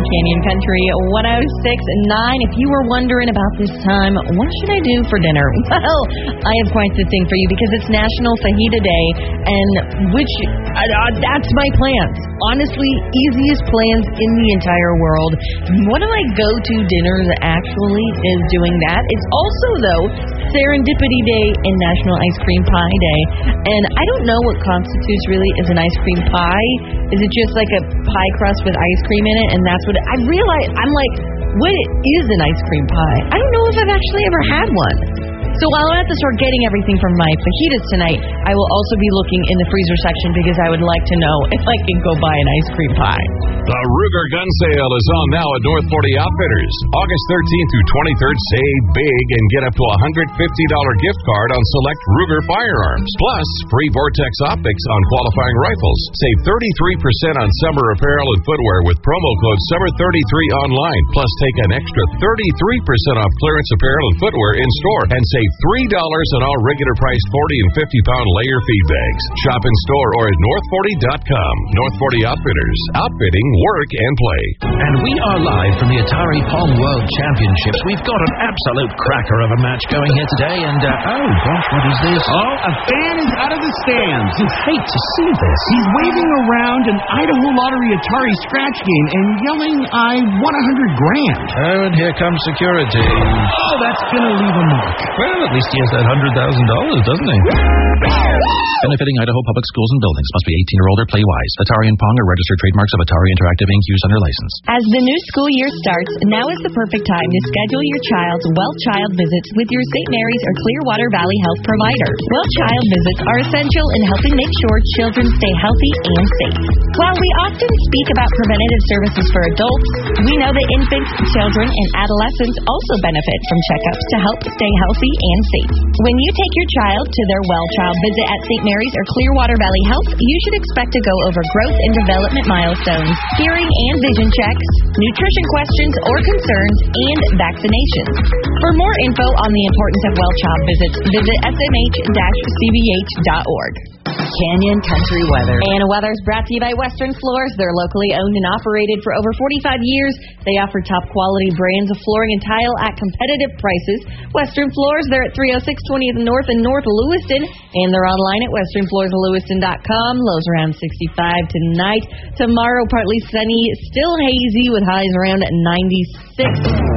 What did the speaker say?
Canyon Country 106.9. If you were wondering about this time, what should I do for dinner? Well, I have quite the thing for you because it's National Fajita Day, and that's my plans. Honestly, easiest plans in the entire world. One of my go-to dinners actually is doing that. It's also, though, Serendipity Day and National Ice Cream Pie Day. And I don't know what constitutes really as an ice cream pie. Is it just like a pie crust with ice cream in it? And that's what I realize. I'm like, what is an ice cream pie? I don't know if I've actually ever had one. So while I'm at the store getting everything from my fajitas tonight, I will also be looking in the freezer section because I would like to know if I can go buy an ice cream pie. The Ruger Gun Sale is on now at North 40 Outfitters. August 13th through 23rd, save big and get up to a $150 gift card on select Ruger firearms. Plus, free Vortex optics on qualifying rifles. Save 33% on summer apparel and footwear with promo code SUMMER33 online. Plus, take an extra 33% off clearance apparel and footwear in store and save $3 on all regular priced 40 and 50-pound layer feed bags. Shop in store or at north40.com. North 40 Outfitters. Outfitting, work, and play. And we are live from the Atari Pong World Championships. We've got an absolute cracker of a match going here today, and oh gosh, what is this? Oh, a fan is out of the stands. You hate to see this. He's waving around an Idaho Lottery Atari scratch game and yelling, "I won $100,000." Oh, and here comes security. Oh, that's gonna leave a mark. Well, at least he has that $100,000, doesn't he? Benefiting Idaho Public Schools and Buildings. Must be 18 or older. Play wise. Atari and Pong are registered trademarks of Atari Interactive Inc. Used under license. As the new school year starts, now is the perfect time to schedule your child's Well Child visits with your St. Mary's or Clearwater Valley Health provider. Well Child visits are essential in helping make sure children stay healthy and safe. While we often speak about preventative services for adults, we know that infants, children, and adolescents also benefit from checkups to help stay healthy and safe. When you take your child to their Well Child visit at St. Mary's or Clearwater Valley Health, you should expect to go over growth and development milestones, hearing and vision checks, nutrition questions or concerns, and vaccinations. For more info on the importance of Well Child visits, visit smh-cbh.org. Canyon Country Weather. And weather is brought to you by Western Floors. They're locally owned and operated for over 45 years. They offer top quality brands of flooring and tile at competitive prices. Western Floors, they're at 306 20th North in North Lewiston, and they're online at westernfloorslewiston.com. Lows around 65 tonight. Tomorrow, partly sunny, still hazy with highs around 96.